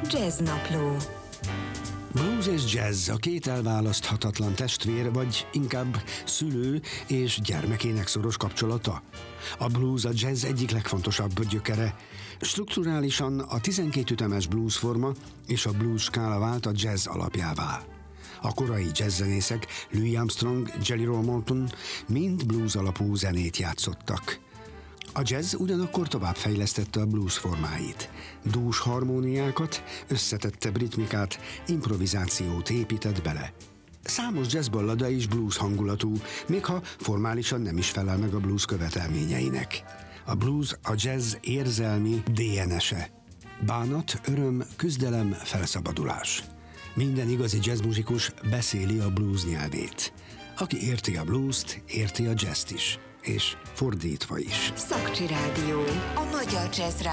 Jazznapló. Blues és jazz a két elválaszthatatlan testvér, vagy inkább szülő és gyermekének szoros kapcsolata. A blues a jazz egyik legfontosabb gyökere. Strukturálisan a 12 ütemes blues forma és a blues skála vált a jazz alapjává. A korai jazzzenészek, Louis Armstrong, Jelly Roll Morton mind blues alapú zenét játszottak. A jazz ugyanakkor továbbfejlesztette a blues formáit. Dús harmóniákat, összetettebb ritmikát, improvizációt épített bele. Számos jazzballada is blues hangulatú, még ha formálisan nem is felel meg a blues követelményeinek. A blues a jazz érzelmi DNS-e. Bánat, öröm, küzdelem, felszabadulás. Minden igazi jazzmuzikus beszéli a blues nyelvét. Aki érti a bluest, érti a jazzt is. És fordítva is. Szakcsi Rádió. A magyar jazz